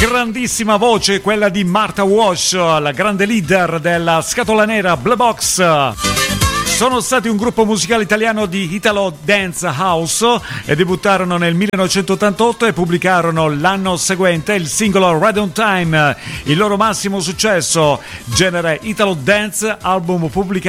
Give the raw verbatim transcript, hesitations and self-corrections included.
Grandissima voce quella di Martha Wash, la grande leader della Scatola Nera Black Box. Sono stati un gruppo musicale italiano di Italo Dance House e debuttarono nel millenovecentottantotto e pubblicarono l'anno seguente il singolo Right on Time, il loro massimo successo, genere Italo Dance, album pubblicato